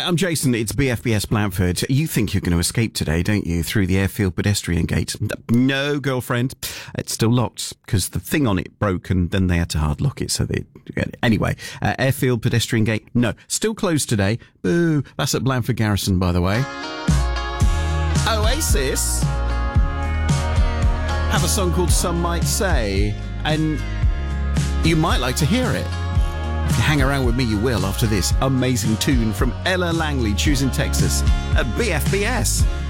Hi, I'm Jason. It's BFBS Blandford. You think you're going to escape today, don't you, through the airfield pedestrian gate? No, girlfriend. It's still locked because the thing on it broke and then they had to hard lock it. So anyway, airfield pedestrian gate, no. Still closed today. Boo. That's at Blandford Garrison, by the way. Oasis have a song called Some Might Say, and you might like to hear it. If you hang around with me, you will after this amazing tune from Ella Langley, Choosing Texas at BFBS.